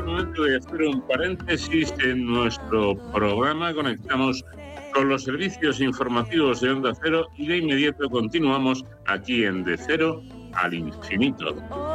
el momento de hacer un paréntesis en nuestro programa. Conectamos con los servicios informativos de Onda Cero y de inmediato continuamos aquí en De Cero al Infinito.